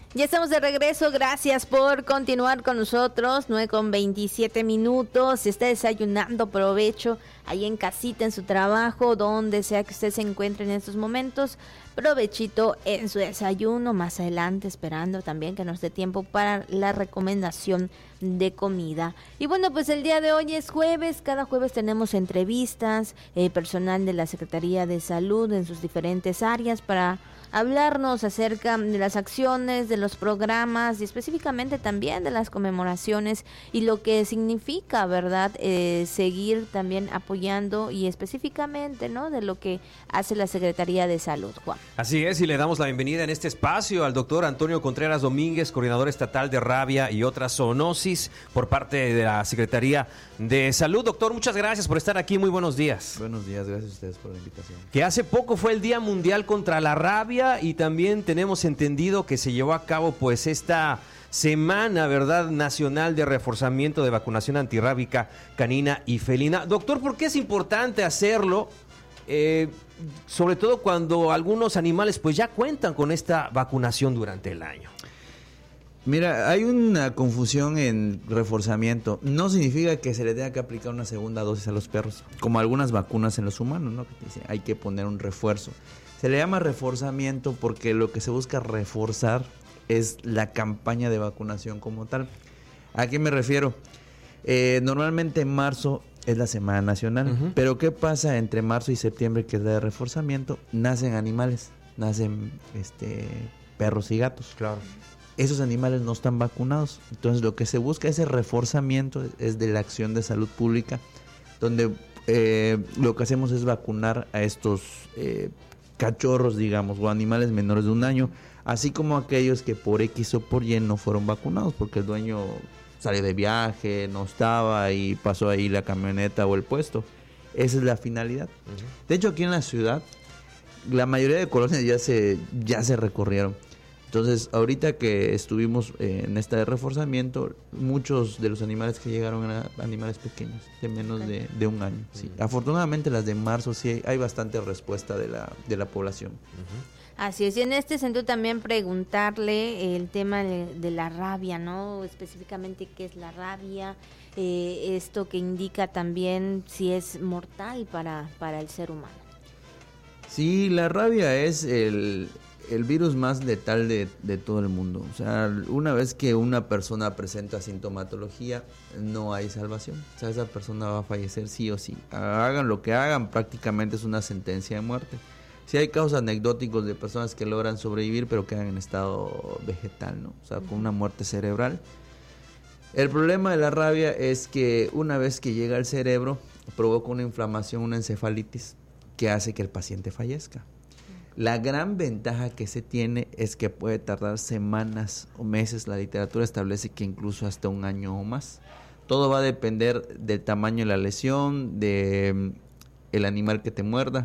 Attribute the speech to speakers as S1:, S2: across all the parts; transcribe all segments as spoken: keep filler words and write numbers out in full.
S1: Ya estamos de regreso, gracias por continuar con nosotros, nueve con veintisiete minutos, si está desayunando, provecho, ahí en casita, en su trabajo, donde sea que usted se encuentre en estos momentos, provechito en su desayuno, más adelante esperando también que nos dé tiempo para la recomendación de comida. Y bueno, pues el día de hoy es jueves, cada jueves tenemos entrevistas, eh, personal de la Secretaría de Salud en sus diferentes áreas para hablarnos acerca de las acciones, de los programas y específicamente también de las conmemoraciones y lo que significa, ¿verdad? Eh, seguir también apoyando y específicamente, ¿no? De lo que hace la Secretaría de Salud, Juan.
S2: Así es, y le damos la bienvenida en este espacio al doctor Antonio Contreras Domínguez, coordinador estatal de rabia y otras zoonosis por parte de la Secretaría de Salud. Doctor, muchas gracias por estar aquí, muy buenos días.
S3: Buenos días, gracias a ustedes por la invitación.
S2: Que hace poco fue el Día Mundial contra la Rabia y también tenemos entendido que se llevó a cabo pues esta semana, ¿verdad?, nacional de reforzamiento de vacunación antirrábica canina y felina. Doctor, ¿por qué es importante hacerlo? Eh, sobre todo cuando algunos animales pues ya cuentan con esta vacunación durante el año.
S3: Mira, hay una confusión en reforzamiento. No significa que se le tenga que aplicar una segunda dosis a los perros, como algunas vacunas en los humanos, ¿no? Que te dicen, hay que poner un refuerzo. Se le llama reforzamiento porque lo que se busca reforzar es la campaña de vacunación como tal. ¿A qué me refiero? Eh, normalmente en marzo es la Semana Nacional, uh-huh. Pero ¿qué pasa entre marzo y septiembre, que es la de reforzamiento? Nacen animales, nacen este, perros y gatos.
S2: Claro.
S3: Esos animales no están vacunados. Entonces lo que se busca, ese reforzamiento, es de la acción de salud pública, donde eh, lo que hacemos es vacunar a estos eh, cachorros, digamos, o animales menores de un año, así como aquellos que por X o por Y no fueron vacunados, porque el dueño salió de viaje, no estaba y pasó ahí la camioneta o el puesto. Esa es la finalidad. Uh-huh. De hecho, aquí en la ciudad, la mayoría de colonias ya se, ya se recorrieron. Entonces, ahorita que estuvimos eh, en esta de reforzamiento, muchos de los animales que llegaron eran animales pequeños, de menos de, de un año. Sí. Uh-huh. Afortunadamente, las de marzo sí hay, hay bastante respuesta de la, de la población.
S1: Uh-huh. Así es, y en este sentido también preguntarle el tema de, de la rabia, ¿no? Específicamente qué es la rabia, eh, esto que indica también si es mortal para, para el ser humano.
S3: Sí, la rabia es el... el virus más letal de, de todo el mundo. O sea, una vez que una persona presenta sintomatología, no hay salvación. O sea, esa persona va a fallecer sí o sí. Hagan lo que hagan, prácticamente es una sentencia de muerte. Sí hay casos anecdóticos de personas que logran sobrevivir, pero quedan en estado vegetal, ¿no? O sea, con una muerte cerebral. El problema de la rabia es que una vez que llega al cerebro, provoca una inflamación, una encefalitis, que hace que el paciente fallezca. La gran ventaja que se tiene es que puede tardar semanas o meses. La literatura establece que incluso hasta un año o más. Todo va a depender del tamaño de la lesión, de el animal que te muerda.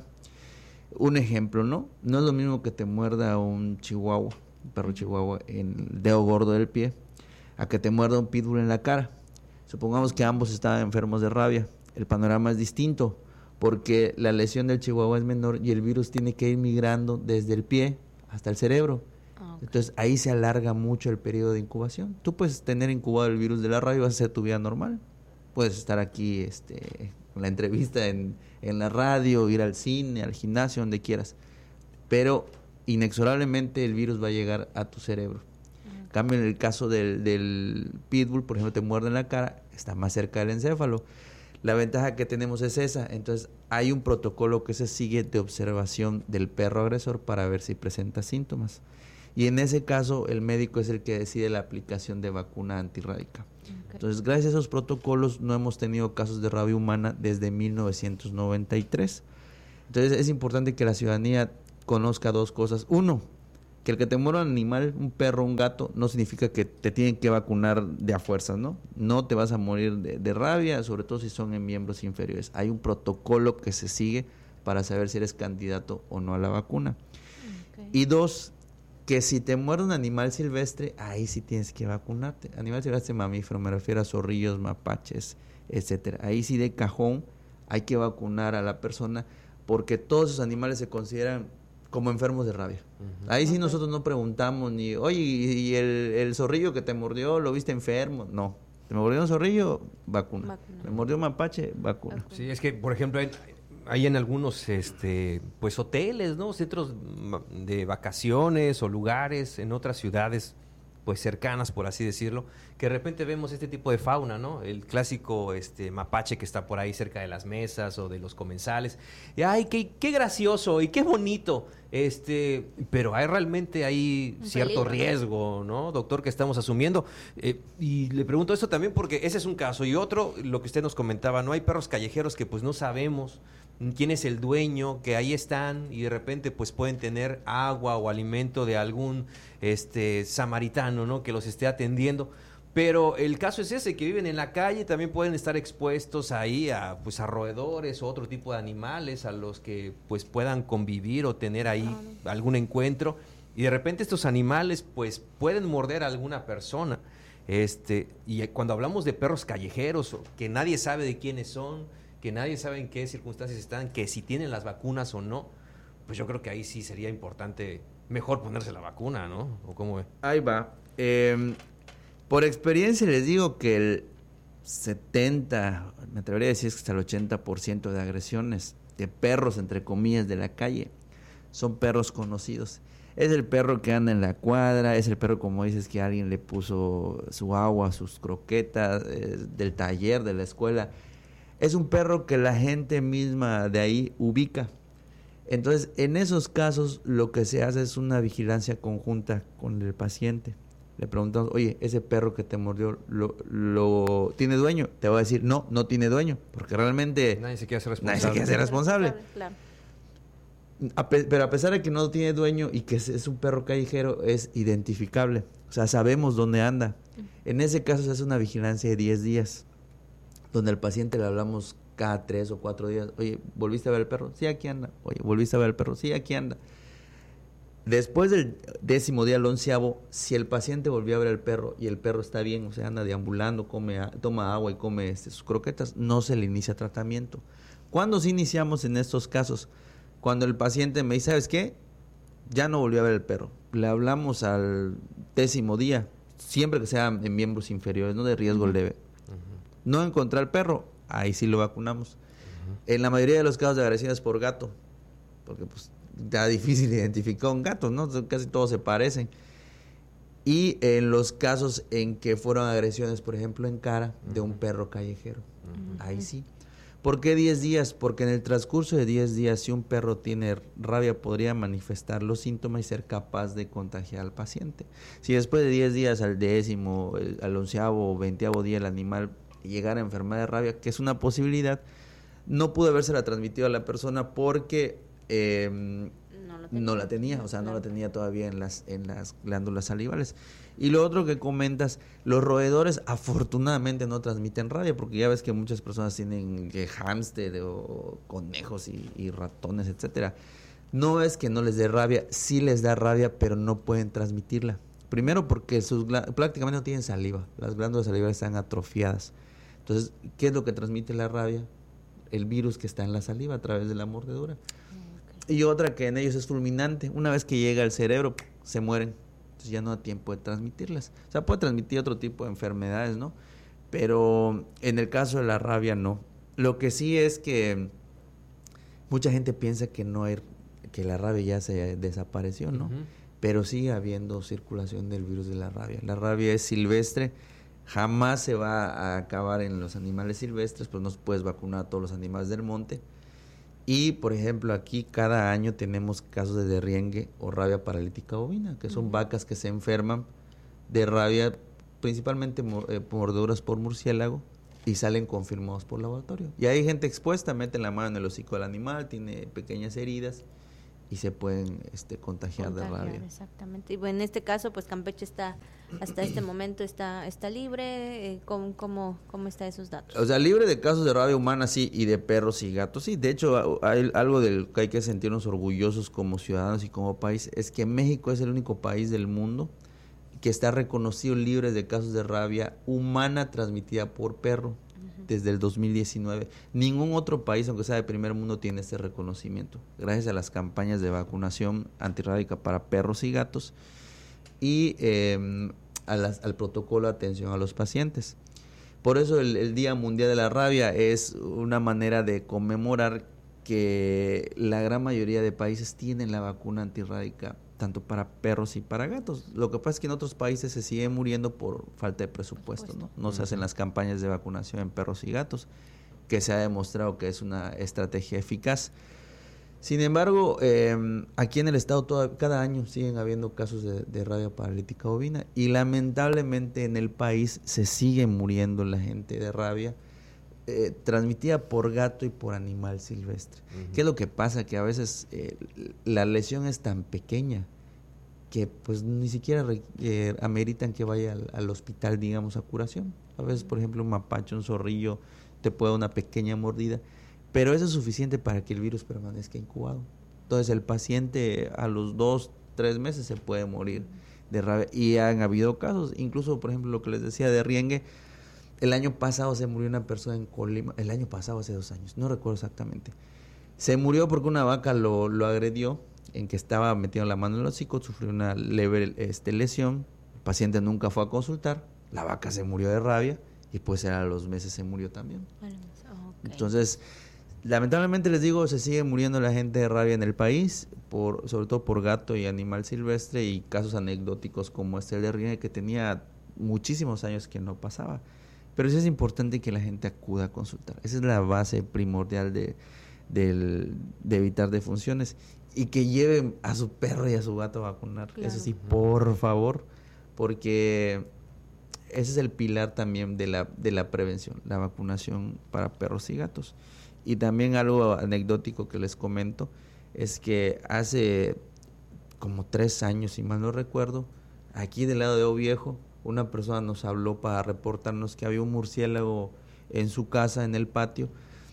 S3: Un ejemplo, ¿no? No es lo mismo que te muerda un chihuahua, un perro chihuahua en el dedo gordo del pie, a que te muerda un pitbull en la cara. Supongamos que ambos estaban enfermos de rabia. El panorama es distinto, porque la lesión del chihuahua es menor y el virus tiene que ir migrando desde el pie hasta el cerebro. Okay. Entonces ahí se alarga mucho el periodo de incubación. Tú puedes tener incubado el virus de la rabia y vas a hacer tu vida normal. Puedes estar aquí este, en la entrevista en, en la radio, ir al cine, al gimnasio, donde quieras. Pero inexorablemente el virus va a llegar a tu cerebro. Okay. En cambio, en el caso del, del pitbull, por ejemplo, te muerde en la cara, está más cerca del encéfalo. La ventaja que tenemos es esa. Entonces hay un protocolo que se sigue de observación del perro agresor para ver si presenta síntomas. Y en ese caso el médico es el que decide la aplicación de vacuna antirrábica. Okay. Entonces, gracias a esos protocolos no hemos tenido casos de rabia humana desde mil novecientos noventa y tres. Entonces es importante que la ciudadanía conozca dos cosas. Uno, que el que te muera un animal, un perro, un gato, no significa que te tienen que vacunar de a fuerzas, ¿no? No te vas a morir de, de rabia, sobre todo si son en miembros inferiores. Hay un protocolo que se sigue para saber si eres candidato o no a la vacuna. Okay. Y dos, que si te muerde un animal silvestre, ahí sí tienes que vacunarte. Animal silvestre mamífero, me refiero a zorrillos, mapaches, etcétera. Ahí sí de cajón hay que vacunar a la persona, porque todos esos animales se consideran como enfermos de rabia. Uh-huh. Ahí sí okay. nosotros no preguntamos ni, oye, ¿y el, el zorrillo que te mordió lo viste enfermo? No. ¿Te mordió un zorrillo? Vacuna. vacuna. ¿Me mordió un mapache? Vacuna. vacuna.
S2: Sí, es que, por ejemplo, hay, hay en algunos este, pues hoteles, ¿no? Centros de vacaciones o lugares en otras ciudades pues cercanas, por así decirlo, que de repente vemos este tipo de fauna, ¿no? El clásico este mapache que está por ahí cerca de las mesas o de los comensales. Y ¡ay, qué, qué gracioso y qué bonito! Este, pero hay realmente hay un cierto peligro, riesgo, ¿no, doctor, que estamos asumiendo? Eh, y le pregunto esto también porque ese es un caso. Y otro, lo que usted nos comentaba, ¿no? Hay perros callejeros que pues no sabemos quién es el dueño, que ahí están y de repente pues pueden tener agua o alimento de algún este samaritano, ¿no? Que los esté atendiendo. Pero el caso es ese, que viven en la calle, también pueden estar expuestos ahí a pues a roedores o otro tipo de animales a los que pues puedan convivir o tener ahí uh-huh. algún encuentro. Y de repente estos animales pues pueden morder a alguna persona. Este, y cuando hablamos de perros callejeros, que nadie sabe de quiénes son, que nadie sabe en qué circunstancias están, que si tienen las vacunas o no, pues yo creo que ahí sí sería importante mejor ponerse la vacuna, ¿no? ¿O cómo ve?
S3: Ahí va. Eh, por experiencia les digo que el setenta, me atrevería a decir que hasta el ochenta por ciento de agresiones de perros, entre comillas, de la calle, son perros conocidos. Es el perro que anda en la cuadra, es el perro, como dices, que alguien le puso su agua, sus croquetas, eh, del taller, de la escuela. Es un perro que la gente misma de ahí ubica. Entonces, en esos casos, lo que se hace es una vigilancia conjunta con el paciente. Le preguntamos, oye, ese perro que te mordió, ¿lo, lo tiene dueño? Te va a decir, no, no tiene dueño, porque realmente
S2: nadie se quiere hacer responsable.
S3: Nadie se quiere hacer responsable.
S1: Claro.
S3: A pe- pero a pesar de que no tiene dueño y que es, es un perro callejero, es identificable. O sea, sabemos dónde anda. En ese caso se hace una vigilancia de diez días. Donde al paciente le hablamos cada tres o cuatro días. Oye, ¿volviste a ver el perro? Sí, aquí anda. Oye, ¿volviste a ver el perro? Sí, aquí anda. Después del décimo día, el onceavo, si el paciente volvió a ver el perro y el perro está bien, o sea, anda deambulando, come, toma agua y come este, sus croquetas, no se le inicia tratamiento. ¿Cuándo sí iniciamos en estos casos? Cuando el paciente me dice, ¿sabes qué? Ya no volvió a ver el perro. Le hablamos al décimo día, siempre que sea en miembros inferiores, no de riesgo leve. No encontrar el perro, ahí sí lo vacunamos. Uh-huh. En la mayoría de los casos de agresiones por gato, porque pues está difícil identificar un gato, ¿no? Casi todos se parecen. Y en los casos en que fueron agresiones, por ejemplo, en cara, uh-huh. de un perro callejero, uh-huh. ahí sí. ¿Por qué diez días? Porque en el transcurso de diez días, si un perro tiene rabia, podría manifestar los síntomas y ser capaz de contagiar al paciente. Si después de diez días, al décimo, al onceavo o veinteavo día, el animal llegar a enfermedad de rabia, que es una posibilidad, no pudo habérsela transmitido a la persona porque eh, no, la no la tenía, o sea, no, no la tenía todavía en las, en las glándulas salivales. Y lo otro que comentas, los roedores afortunadamente no transmiten rabia, porque ya ves que muchas personas tienen que hámster o conejos y, y ratones, etcétera. No es que no les dé rabia, sí les da rabia, pero no pueden transmitirla. Primero porque sus prácticamente no tienen saliva, las glándulas salivales están atrofiadas. Entonces, ¿qué es lo que transmite la rabia? El virus que está en la saliva a través de la mordedura. Okay. Y otra que en ellos es fulminante. Una vez que llega al cerebro, se mueren. Entonces ya no da tiempo de transmitirlas. O sea, puede transmitir otro tipo de enfermedades, ¿no? Pero en el caso de la rabia, no. Lo que sí es que mucha gente piensa que no hay, que la rabia ya se desapareció, ¿no? Uh-huh. Pero sigue habiendo circulación del virus de la rabia. La rabia es silvestre. Jamás se va a acabar en los animales silvestres, pues no puedes vacunar a todos los animales del monte. Y, por ejemplo, aquí cada año tenemos casos de derriengue o rabia paralítica bovina, que son uh-huh. vacas que se enferman de rabia, principalmente eh, mordeduras por murciélago, y salen confirmados por laboratorio. Y hay gente expuesta, meten la mano en el hocico del animal, tiene pequeñas heridas, y se pueden este, contagiar, contagiar de rabia.
S1: Exactamente. Y bueno, en este caso, pues Campeche está, hasta este momento está está libre. Eh, ¿cómo, cómo, ¿Cómo está esos datos?
S3: O sea, libre de casos de rabia humana, sí, y de perros y gatos, sí. De hecho, hay algo del que hay que sentirnos orgullosos como ciudadanos y como país, es que México es el único país del mundo que está reconocido libre de casos de rabia humana transmitida por perro. uh-huh. desde el dos mil diecinueve. Ningún otro país, aunque sea de primer mundo, tiene este reconocimiento. Gracias a las campañas de vacunación antirrábica para perros y gatos y eh, a las, al protocolo de atención a los pacientes. Por eso el, el Día Mundial de la Rabia es una manera de conmemorar que la gran mayoría de países tienen la vacuna antirrábica tanto para perros y para gatos. Lo que pasa es que en otros países se sigue muriendo por falta de presupuesto, ¿no? No se hacen las campañas de vacunación en perros y gatos, que se ha demostrado que es una estrategia eficaz. Sin embargo, eh, aquí en el estado toda, cada año siguen habiendo casos de, de rabia paralítica bovina y lamentablemente en el país se sigue muriendo la gente de rabia eh, transmitida por gato y por animal silvestre. Uh-huh. ¿Qué es lo que pasa? Que a veces eh, la lesión es tan pequeña que pues ni siquiera re, eh, ameritan que vaya al, al hospital, digamos, a curación. A veces, por ejemplo, un mapache, un zorrillo te puede dar una pequeña mordida, pero eso es suficiente para que el virus permanezca incubado. Entonces el paciente a los dos, tres meses se puede morir de rabia. Y han habido casos, incluso por ejemplo lo que les decía de Riengue, el año pasado se murió una persona en Colima, el año pasado hace dos años, no recuerdo exactamente. Se murió porque una vaca lo, lo agredió, en que estaba metiendo la mano en el hocico, sufrió una leve este, lesión, el paciente nunca fue a consultar, la vaca se murió de rabia y pues a los meses se murió también. Okay. Entonces, lamentablemente les digo, se sigue muriendo la gente de rabia en el país, por, sobre todo por gato y animal silvestre, y casos anecdóticos como este de Riengue, que tenía muchísimos años que no pasaba. Pero sí es importante que la gente acuda a consultar. Esa es la base primordial de, de, de evitar defunciones. Y que lleven a su perro y a su gato a vacunar. Claro. Eso sí, por favor, porque ese es el pilar también de la, de la prevención, la vacunación para perros y gatos. Y también algo anecdótico que les comento es que hace como tres años, si mal no recuerdo, aquí del lado de Oviejo, una persona nos habló para reportarnos que había un murciélago en su casa, en el patio,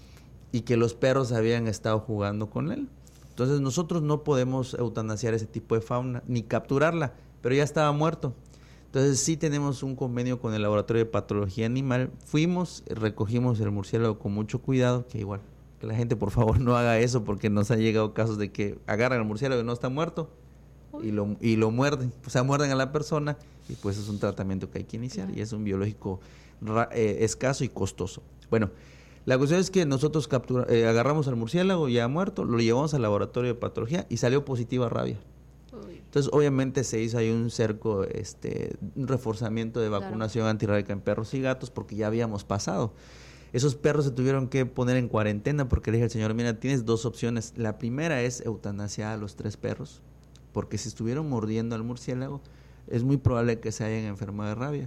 S3: y que los perros habían estado jugando con él. Entonces nosotros no podemos eutanasiar ese tipo de fauna, ni capturarla, pero ya estaba muerto. Entonces sí tenemos un convenio con el Laboratorio de Patología Animal. Fuimos, recogimos el murciélago con mucho cuidado, que igual, que la gente por favor no haga eso, porque nos han llegado casos de que agarran al murciélago y no está muerto, y lo, y lo muerden, o sea, muerden a la persona, y pues es un tratamiento que hay que iniciar, claro. Y es un biológico ra, eh, escaso y costoso. Bueno, la cuestión es que nosotros captura, eh, agarramos al murciélago ya muerto, lo llevamos al Laboratorio de Patología y salió positiva a rabia. Entonces, obviamente se hizo ahí un cerco, este, un reforzamiento de vacunación, claro, antirrábica en perros y gatos, porque ya habíamos pasado. Esos perros se tuvieron que poner en cuarentena porque le dije al señor, mira, tienes dos opciones. La primera es eutanasiar a los tres perros, porque si estuvieron mordiendo al murciélago, es muy probable que se hayan enfermado de rabia.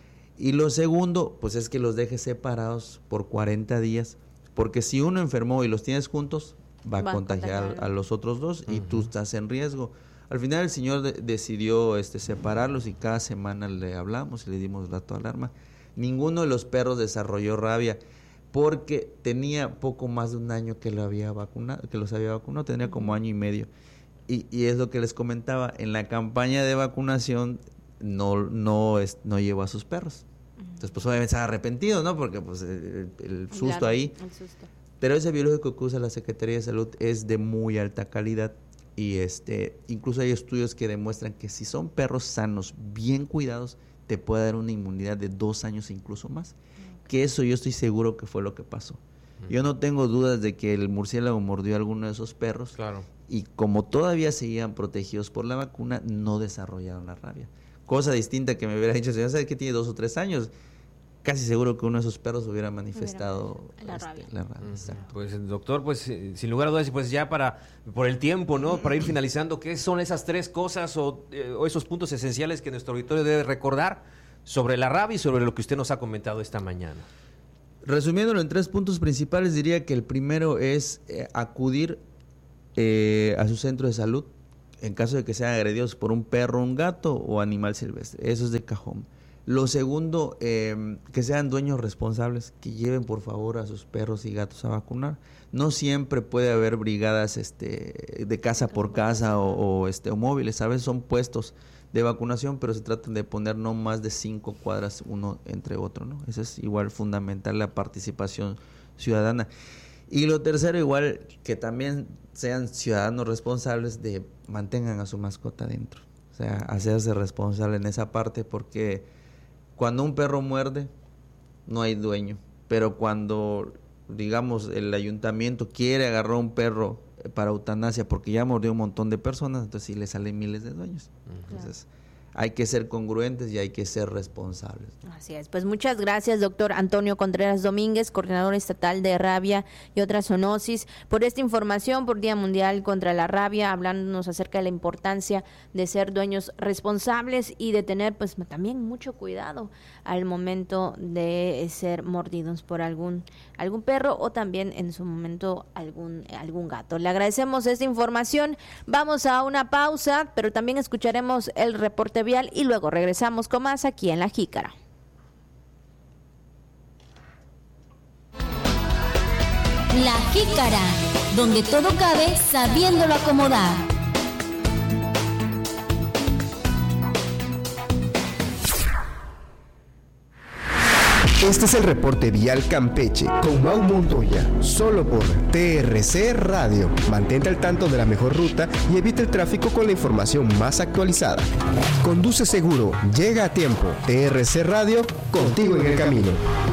S3: Y lo segundo, pues es que los dejes separados por cuarenta días, porque si uno enfermó y los tienes juntos, va, va a contagiar, contagiar a los otros dos, uh-huh, y tú estás en riesgo. Al final el señor de, decidió este, separarlos y cada semana le hablamos y le dimos dato de alarma. Ninguno de los perros desarrolló rabia porque tenía poco más de un año que, lo había vacunado, que los había vacunado, tenía como año y medio. Y, y es lo que les comentaba, en la campaña de vacunación no, no, es, no llevó a sus perros. Entonces pues obviamente estaba arrepentido, ¿no? Porque pues el, el susto, claro, ahí. El susto. Pero ese biológico que usa la Secretaría de Salud es de muy alta calidad. Y este, incluso hay estudios que demuestran que si son perros sanos, bien cuidados, te puede dar una inmunidad de dos años e incluso más. Okay. Que eso yo estoy seguro que fue lo que pasó. Uh-huh. Yo no tengo dudas de que el murciélago mordió a alguno de esos perros. Claro. Y como todavía seguían protegidos por la vacuna, no desarrollaron la rabia. Cosa distinta que me hubiera dicho, señor, ¿sabe que tiene dos o tres años? Casi seguro que uno de esos perros hubiera manifestado la este, rabia. La rabia, uh-huh. Pues
S2: doctor, pues eh, sin lugar a dudas, pues ya para por el tiempo, ¿no? Para ir finalizando, ¿qué son esas tres cosas o, eh, o esos puntos esenciales que nuestro auditorio debe recordar sobre la rabia y sobre lo que usted nos ha comentado esta mañana?
S3: Resumiéndolo en tres puntos principales, diría que el primero es eh, acudir eh, a su centro de salud en caso de que sean agredidos por un perro, un gato o animal silvestre. Eso es de cajón. Lo segundo, eh, que sean dueños responsables, que lleven por favor a sus perros y gatos a vacunar. No siempre puede haber brigadas este, de casa por casa o, o, este, o móviles, ¿sabes? Son puestos de vacunación, pero se tratan de poner no más de cinco cuadras uno entre otro, ¿no? Eso es igual fundamental, la participación ciudadana. Y lo tercero, igual, que también sean ciudadanos responsables de mantengan a su mascota dentro. O sea, hacerse responsable en esa parte, porque cuando un perro muerde, no hay dueño. Pero cuando, digamos, el ayuntamiento quiere agarrar a un perro para eutanasia porque ya mordió un montón de personas, entonces sí le salen miles de dueños. Uh-huh. Entonces hay que ser congruentes y hay que ser responsables.
S1: Así es, pues muchas gracias, doctor Antonio Contreras Domínguez, coordinador estatal de rabia y otras zoonosis, por esta información por Día Mundial contra la Rabia, hablándonos acerca de la importancia de ser dueños responsables y de tener pues también mucho cuidado al momento de ser mordidos por algún algún perro o también en su momento algún algún gato. Le agradecemos esta información. Vamos a una pausa, pero también escucharemos el reporte vial y luego regresamos con más aquí en La Jícara.
S4: La Jícara, donde todo cabe sabiéndolo acomodar.
S5: Este es el reporte vial Campeche con Mau Montoya, solo por T R C Radio. Mantente al tanto de la mejor ruta y evita el tráfico con la información más actualizada. Conduce seguro, llega a tiempo. T R C Radio, contigo en el camino.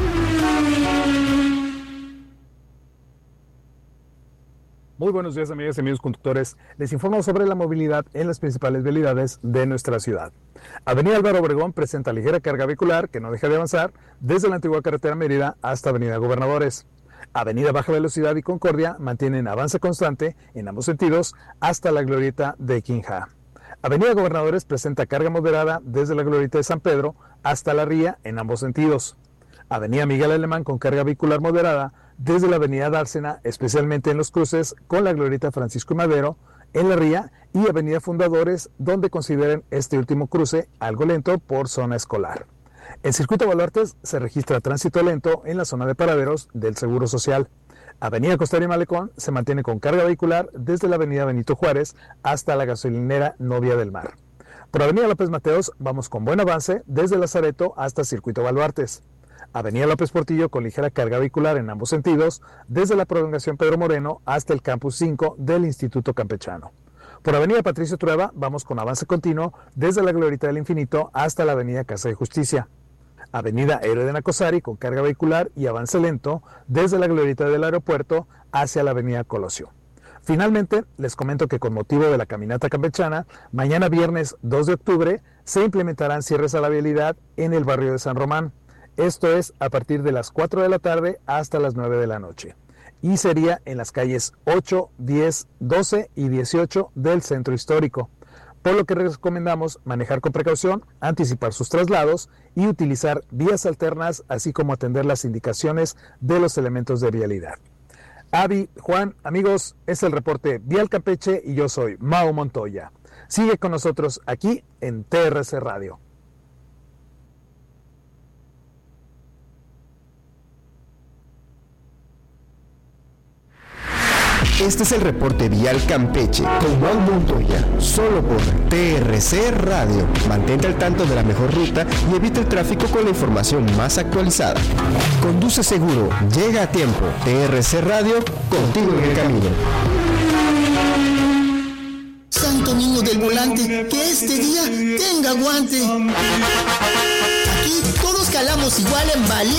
S6: Muy buenos días, amigas y amigos conductores. Les informo sobre la movilidad en las principales vialidades de nuestra ciudad. Avenida Álvaro Obregón presenta ligera carga vehicular que no deja de avanzar desde la antigua carretera Mérida hasta Avenida Gobernadores. Avenida Baja Velocidad y Concordia mantienen avance constante en ambos sentidos hasta la glorieta de Quinja. Avenida Gobernadores presenta carga moderada desde la glorieta de San Pedro hasta la Ría en ambos sentidos. Avenida Miguel Alemán con carga vehicular moderada desde la avenida Dársena, especialmente en los cruces con la glorieta Francisco y Madero, en la Ría, y avenida Fundadores, donde consideren este último cruce algo lento por zona escolar. En Circuito Baluartes se registra tránsito lento en la zona de paraderos del Seguro Social. Avenida Costera y Malecón se mantiene con carga vehicular desde la avenida Benito Juárez hasta la gasolinera Novia del Mar. Por avenida López Mateos vamos con buen avance desde Lazareto hasta Circuito Baluartes. Avenida López Portillo con ligera carga vehicular en ambos sentidos, desde la prolongación Pedro Moreno hasta el Campus cinco del Instituto Campechano. Por avenida Patricio Trueba vamos con avance continuo desde la Glorieta del Infinito hasta la avenida Casa de Justicia. Avenida Héroe de Nacosari con carga vehicular y avance lento desde la Glorieta del Aeropuerto hacia la avenida Colosio. Finalmente, les comento que con motivo de la caminata campechana, mañana viernes dos de octubre se implementarán cierres a la vialidad en el barrio de San Román. Esto es a partir de las cuatro de la tarde hasta las nueve de la noche. Y sería en las calles ocho, diez, doce y dieciocho del centro histórico. Por lo que recomendamos manejar con precaución, anticipar sus traslados y utilizar vías alternas, así como atender las indicaciones de los elementos de vialidad. Avi, Juan, amigos, es el reporte Vial Campeche y yo soy Mau Montoya. Sigue con nosotros aquí en T R C Radio.
S5: Este es el reporte Vial Campeche con Juan Montoya, solo por T R C Radio. Mantente al tanto de la mejor ruta y evita el tráfico con la información más actualizada. Conduce seguro, llega a tiempo. T R C Radio, contigo en el camino.
S7: Santo niño del volante, que este día tenga guante. Aquí todos calamos igual en Valiente.